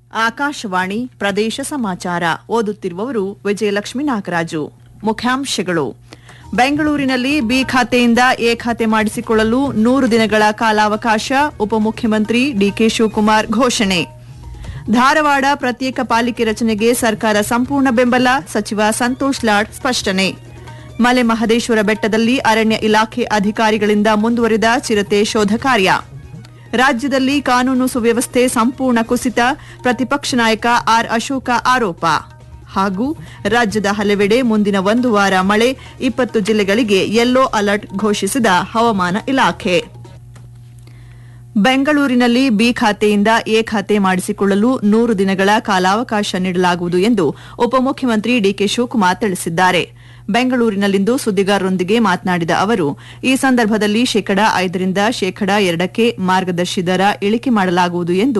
ಆಕಾಶವಾಣಿ ಪ್ರದೇಶ ಸಮಾಚಾರ ಓದುತ್ತಿರುವವರು ವಿಜಯಲಕ್ಷ್ಮಿ ನಾಗರಾಜು. ಮುಖ್ಯಾಂಶಗಳು: ಬೆಂಗಳೂರಿನಲ್ಲಿ ಬಿ ಖಾತೆಯಿಂದ ಎ ಖಾತೆ ಮಾಡಿಸಿಕೊಳ್ಳಲು 100 ದಿನಗಳ ಕಾಲಾವಕಾಶ, ಉಪಮುಖ್ಯಮಂತ್ರಿ ಡಿಕೆ ಶಿವಕುಮಾರ್ ಘೋಷಣೆ. ಧಾರವಾಡ ಪ್ರತ್ಯೇಕ ಪಾಲಿಕೆ ರಚನೆಗೆ ಸರ್ಕಾರ ಸಂಪೂರ್ಣ ಬೆಂಬಲ, ಸಚಿವ ಸಂತೋಷ್ ಲಾಡ್ ಸ್ಪಷ್ಟನೆ. ಮಲೆ ಮಹದೇಶ್ವರ ಬೆಟ್ಟದಲ್ಲಿ ಅರಣ್ಯ ಇಲಾಖೆ ಅಧಿಕಾರಿಗಳಿಂದ ಮುಂದುವರಿದ ಚಿರತೆ ಶೋಧ ಕಾರ್ಯ. ರಾಜ್ಯದಲ್ಲಿ ಕಾನೂನು ಸುವ್ಯವಸ್ಥೆ ಸಂಪೂರ್ಣ ಕುಸಿತ, ಪ್ರತಿಪಕ್ಷ ನಾಯಕ ಆರ್ ಅಶೋಕ ಆರೋಪ. ಹಾಗೂ ರಾಜ್ಯದ ಹಲವೆಡೆ ಮುಂದಿನ 1 ವಾರ ಮಳೆ, 20 ಜಿಲ್ಲೆಗಳಿಗೆ ಯೆಲ್ಲೋ ಅಲರ್ಟ್ ಘೋಷಿಸಿದ ಹವಾಮಾನ ಇಲಾಖೆ. ಬೆಂಗಳೂರಿನಲ್ಲಿ ಬಿ ಖಾತೆಯಿಂದ ಎ ಖಾತೆ ಮಾಡಿಸಿಕೊಳ್ಳಲು 100 ದಿನಗಳ ಕಾಲಾವಕಾಶ ನೀಡಲಾಗುವುದು ಎಂದು ಉಪಮುಖ್ಯಮಂತ್ರಿ ಡಿಕೆ ಶಿವಕುಮಾರ್ ತಿಳಿಸಿದ್ದಾರೆ. ಬೆಂಗಳೂರಿನಲ್ಲಿಂದು ಸುದ್ದಿಗಾರರೊಂದಿಗೆ ಮಾತನಾಡಿದ ಅವರು, ಈ ಸಂದರ್ಭದಲ್ಲಿ 5% ರಿಂದ 2% ಮಾರ್ಗದರ್ಶಿ ದರ ಇಳಿಕೆ ಮಾಡಲಾಗುವುದು ಎಂದು